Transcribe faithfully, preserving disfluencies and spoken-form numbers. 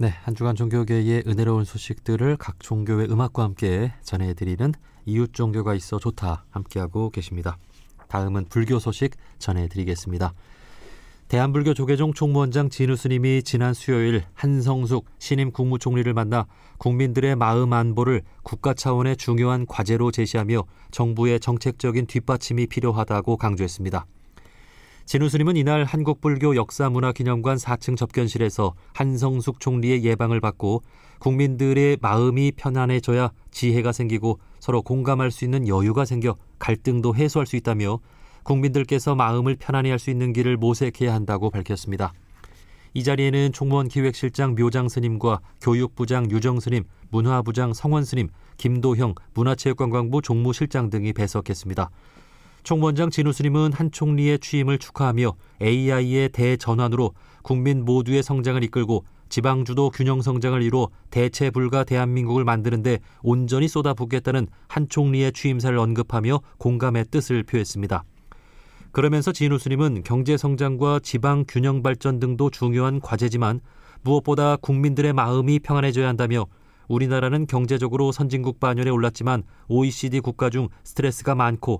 네, 한 주간 종교계의 은혜로운 소식들을 각 종교의 음악과 함께 전해드리는 이웃 종교가 있어 좋다 함께하고 계십니다. 다음은 불교 소식 전해드리겠습니다. 대한불교 조계종 총무원장 진우 스님이 지난 수요일 한성숙 신임 국무총리를 만나 국민들의 마음 안보를 국가 차원의 중요한 과제로 제시하며 정부의 정책적인 뒷받침이 필요하다고 강조했습니다. 진우 스님은 이날 한국불교 역사문화기념관 사 층 접견실에서 한성숙 총리의 예방을 받고 국민들의 마음이 편안해져야 지혜가 생기고 서로 공감할 수 있는 여유가 생겨 갈등도 해소할 수 있다며 국민들께서 마음을 편안히 할 수 있는 길을 모색해야 한다고 밝혔습니다. 이 자리에는 총무원 기획실장 묘장 스님과 교육부장 유정 스님, 문화부장 성원 스님, 김도형 문화체육관광부 종무실장 등이 배석했습니다. 총무원장 진우 스님은 한 총리의 취임을 축하하며 에이아이의 대전환으로 국민 모두의 성장을 이끌고 지방주도 균형 성장을 이루어 대체 불가 대한민국을 만드는 데 온전히 쏟아붓겠다는 한 총리의 취임사를 언급하며 공감의 뜻을 표했습니다. 그러면서 진우 스님은 경제 성장과 지방 균형 발전 등도 중요한 과제지만 무엇보다 국민들의 마음이 평안해져야 한다며 우리나라는 경제적으로 선진국 반열에 올랐지만 오이시디 국가 중 스트레스가 많고